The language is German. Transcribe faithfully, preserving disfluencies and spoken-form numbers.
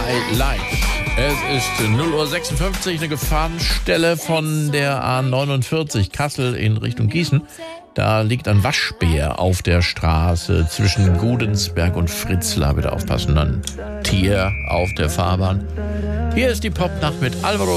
I Like. Es ist null Uhr sechsundfünfzig, eine Gefahrenstelle von der A neunundvierzig Kassel in Richtung Gießen. Da liegt ein Waschbär auf der Straße zwischen Gudensberg und Fritzlar. Bitte aufpassen, ein Tier auf der Fahrbahn. Hier ist die Popnacht mit Alvaro